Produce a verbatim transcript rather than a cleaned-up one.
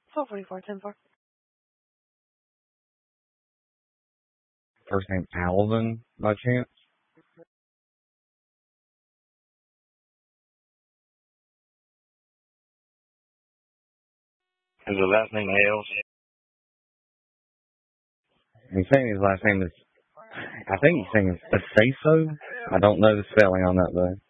four forty-four, ten four. First name Alvin, by chance? Is the last name Hales? He's saying his last name is, I think he's saying it's Aceso. I don't know the spelling on that, though.